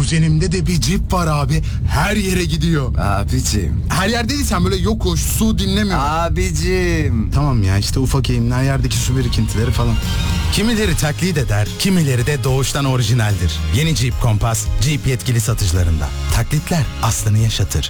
Kuzenimde de bir Jeep var abi. Her yere gidiyor. Abicim. Her yerde değil, sen böyle yokuş, su dinlemiyor. Abicim. Tamam ya, işte ufak eğimli, her yerdeki su birikintileri falan. Kimileri taklit eder, kimileri de doğuştan orijinaldir. Yeni Jeep Compass, Jeep yetkili satıcılarında. Taklitler aslını yaşatır.